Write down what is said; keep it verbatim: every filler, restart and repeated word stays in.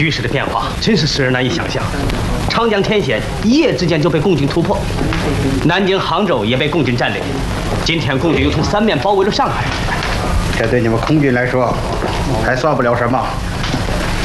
局势的变化真是使人难以想象。长江天险一夜之间就被共军突破，南京、杭州也被共军占领。今天共军又从三面包围了上海。 这对你们空军来说还算不了什么。